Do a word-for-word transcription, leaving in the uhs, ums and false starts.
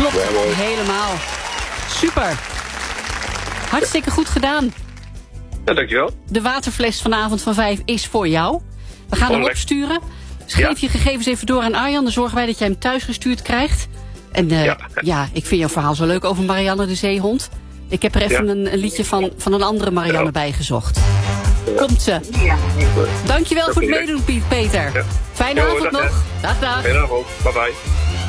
Klopt, helemaal. Super. Hartstikke goed gedaan. Ja, dankjewel. De waterfles vanavond van vijf is voor jou. We gaan Oh, hem lekker. opsturen. Dus geef Ja. je gegevens even door aan Arjan. Dan zorgen wij dat jij hem thuis gestuurd krijgt. En uh, ja. Ja. ik vind jouw verhaal zo leuk over Marianne de zeehond. Ik heb er even Ja. een, een liedje van, van een andere Marianne Ja. bij gezocht. Komt ze. Dankjewel voor het meedoen, Piet Peter. Ja. Fijne Jo, avond dag, nog. Dag, dag. Goedenavond. Bye bye.